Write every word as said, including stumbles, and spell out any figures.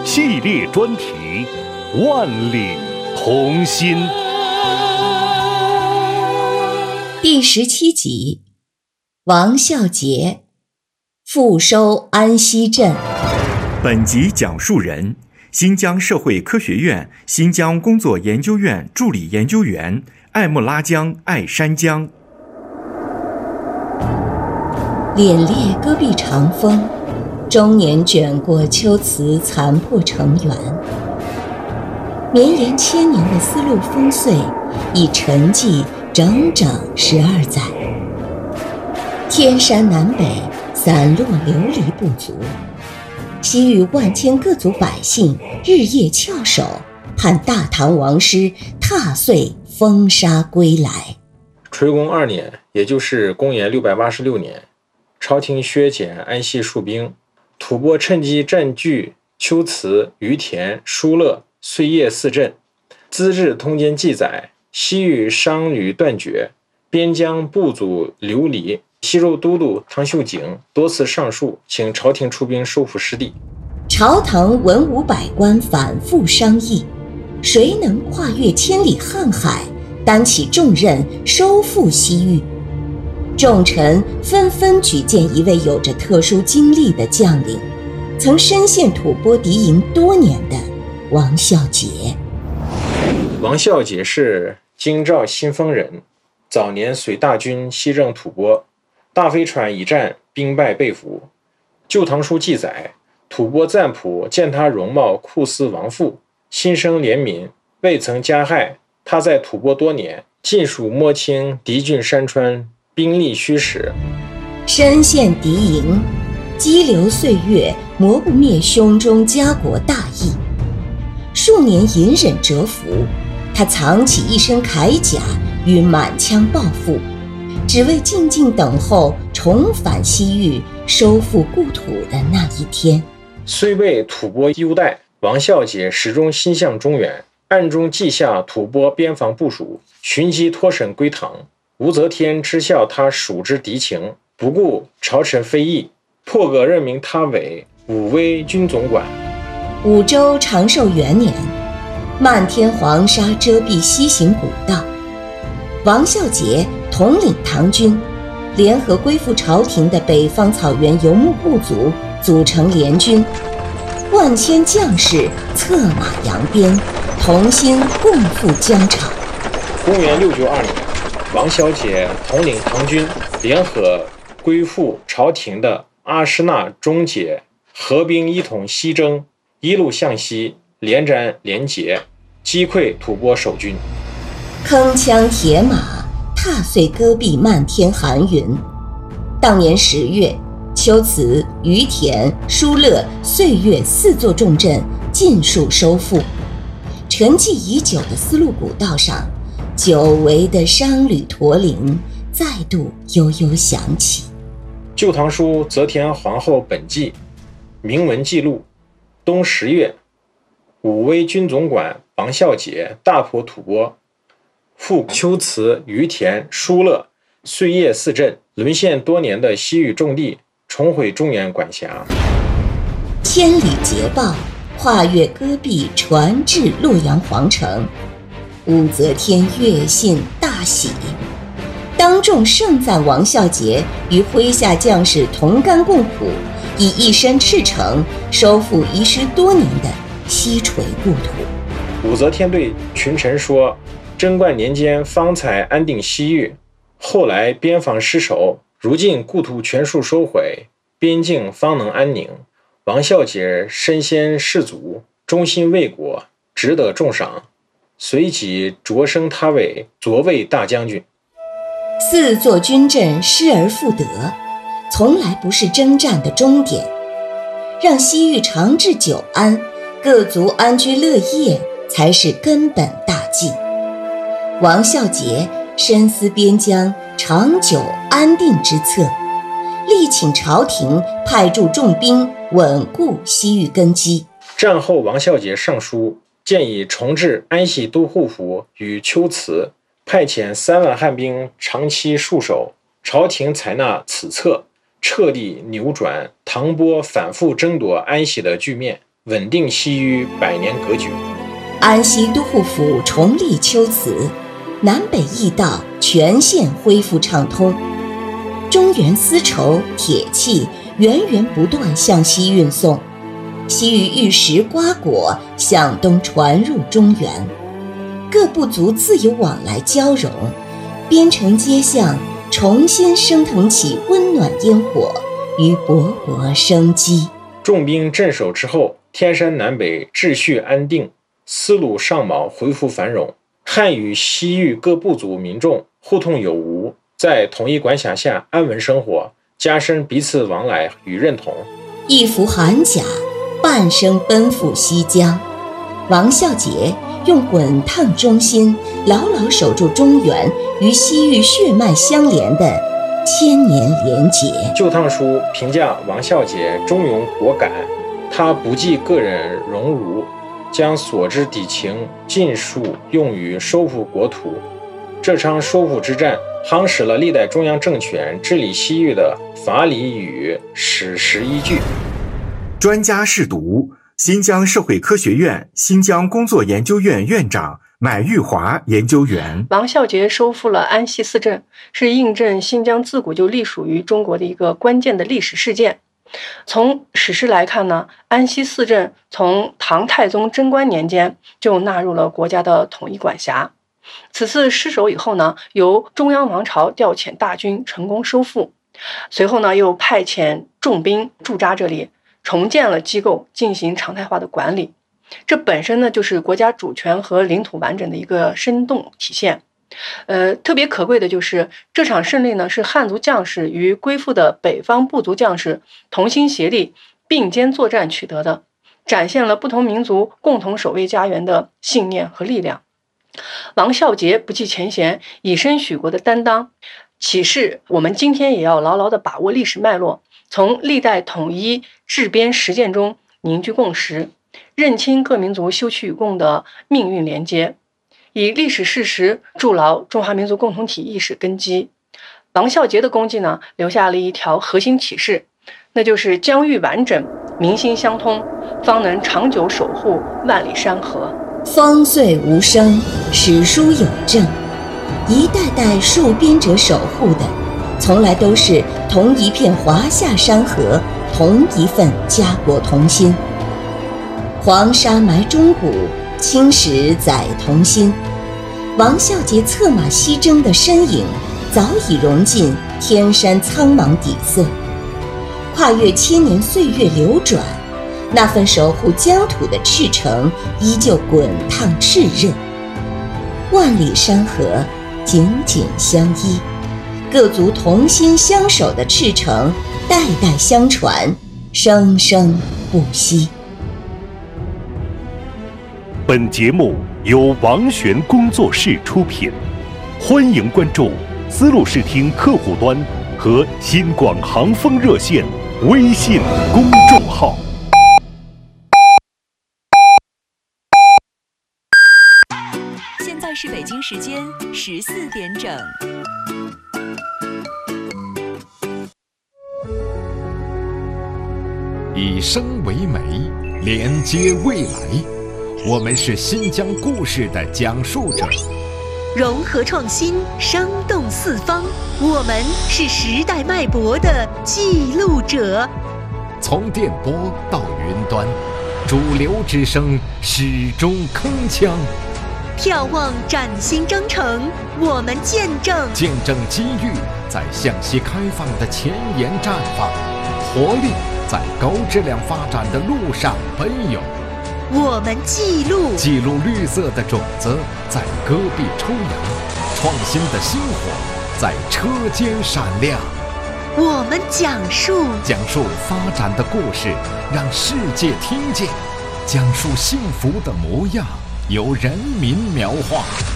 系列专题《万里同心》 第十七集，王孝杰复收安溪镇。 本集讲述人：新疆社会科学院新疆工作研究院助理研究员艾木拉江艾山江。 凛冽戈壁长风，终年卷过秋瓷残破城垣。绵延千年的丝路烽燧，已沉寂整整十二载。天山南北散落流离不足，西域万千各族百姓日夜翘首，盼大唐王师踏岁风沙归来。 垂公二年，也就是公元六百八十六年，朝廷削减安西戍兵，吐蕃趁机占据龟兹、于田、疏勒、碎叶四镇。资治通鉴记载，西域商旅断绝，边疆部族流离。西州都督唐秀景多次上书，请朝廷出兵收复失地。 朝堂文武百官反复商议，谁能跨越千里瀚海，担起重任收复西域？众臣纷纷举荐一位有着特殊经历的将领，曾深陷吐蕃敌营多年的王孝杰。 王孝杰是京兆新丰人，早年随大军西征吐蕃，大飞船一战，兵败被俘。旧唐书记载，吐蕃赞普见他容貌酷似亡父，心生怜悯，未曾加害。他在吐蕃多年，尽数摸清敌军山川，兵力虚实。 身陷敌营，激流岁月磨不灭胸中家国大义。数年隐忍蛰伏，他藏起一身铠甲与满腔抱负，只为静静等候重返西域，收复故土的那一天。 虽被吐蕃优待，王孝杰始终心向中原，暗中记下吐蕃边防部署，寻机脱审归唐。武则天知晓他蜀之敌情，不顾朝臣非议，破格任命他为武威军总管。 武周长寿元年，漫天黄沙遮蔽西行古道，王孝杰统领唐军，联合归附朝廷的北方草原游牧部族，组成联军，万千将士策马扬鞭，同心共赴疆场。 公元六九二年，王孝杰统领唐军，联合归附朝廷的阿史那忠杰，合兵一统西征，一路向西，连战连捷，击溃吐蕃守军。 铿锵铁马，踏碎戈壁漫天寒云。当年十月，龟兹、于田、疏勒、碎月四座重镇尽数收复。沉寂已久的丝路古道上，久违的商旅驼铃再度悠悠响起。 旧唐书则田皇后本纪明文记录，冬十月，武威军总管王孝杰大破吐蕃，复龟兹、于田、疏勒、碎叶四镇，沦陷多年的西域重地重回中原管辖。 千里捷报跨越戈壁传至洛阳皇城，武则天阅信大喜，当众盛赞王孝杰与麾下将士同甘共苦，以一身赤诚收复遗失多年的西陲故土。 武则天对群臣说，贞观年间方才安定西域，后来边防失守，如今故土全数收回，边境方能安宁。王孝杰身先士卒，忠心为国，值得重赏，随即擢升他为左卫大将军。 四座军镇失而复得，从来不是征战的终点，让西域长治久安，各族安居乐业才是根本大计。王孝杰深思边疆长久安定之策，力请朝廷派驻重兵稳固西域根基。 战后王孝杰上书，建议重置安西都护府与龟兹，派遣三万汉兵长期戍守。朝廷采纳此策，彻底扭转唐蕃反复争夺安息的局面。 稳定西域百年格局。 安西都护府重立龟兹，南北驿道全线恢复畅通，中原丝绸、铁器源源不断向西运送，西域玉石、瓜果向东传入中原，各部族自由往来交融，边城街巷重新升腾起温暖烟火与勃勃生机。 重兵镇守之后，天山南北秩序安定，丝路上毛恢复繁荣，汉与西域各部族民众互通有无，在统一管辖下安稳生活，加深彼此往来与认同。 一服寒甲，半生奔赴西疆。王孝杰用滚烫忠心，牢牢守住中原与西域血脉相连的千年连结。 《旧唐书》评价王孝杰忠勇果敢，他不计个人荣辱，将所知敌情尽数用于收复国土。这场收复之战夯实了历代中央政权治理西域的法理与史实依据。 专家试读：新疆社会科学院新疆工作研究院院长买玉华研究员。 王孝杰收复了安西四镇，是印证新疆自古就隶属于中国的一个关键的历史事件。从史实来看呢，安西四镇从唐太宗贞观年间就纳入了国家的统一管辖。此次失守以后呢，由中央王朝调遣大军成功收复，随后呢又派遣重兵驻扎这里，重建了机构，进行常态化的管理。这本身呢就是国家主权和领土完整的一个生动体现。呃，特别可贵的就是这场胜利呢，是汉族将士与归附的北方部族将士同心协力、并肩作战取得的，展现了不同民族共同守卫家园的信念和力量。王孝杰不计前嫌、以身许国的担当，启示我们今天也要牢牢地把握历史脉络，从历代统一治边实践中凝聚共识，认清各民族休戚与共的命运连接，以历史事实筑牢中华民族共同体意识根基。王孝杰的功绩呢，留下了一条核心启示，那就是疆域完整，民心相通，方能长久守护万里山河。 风岁无声，史书有证，一代代戍边者守护的，从来都是同一片华夏山河，同一份家国同心。黄沙埋忠骨，青史载童心。王孝杰策马西征的身影，早已融进天山苍茫底色，跨越千年岁月流转，那份守护疆土的赤诚依旧滚烫炽热。万里山河紧紧相依，各族同心相守的赤诚代代相传，生生不息。 本节目由王璇工作室出品，欢迎关注丝路视听客户端和新广航风热线微信公众号。 现在是北京时间十四点整。 以声为媒，连接未来。我们是新疆故事的讲述者， 融合创新，生动四方。我们是时代脉搏的记录者。 从电波到云端，主流之声始终铿锵。 眺望崭新征程，我们见证见证机遇在向西开放的前沿绽放，活力在高质量发展的路上奔涌。 我们记录记录绿色的种子在戈壁抽芽，创新的星火在车间闪亮。 我们讲述讲述发展的故事，让世界听见，讲述幸福的模样，由人民描画。